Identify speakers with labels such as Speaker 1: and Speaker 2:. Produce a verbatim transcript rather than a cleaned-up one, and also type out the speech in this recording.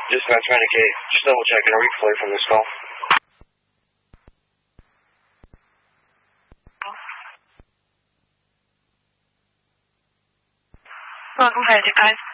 Speaker 1: Dispatch Medicaid, just double checking a replay from this call.
Speaker 2: Welcome, Hyatt, guys.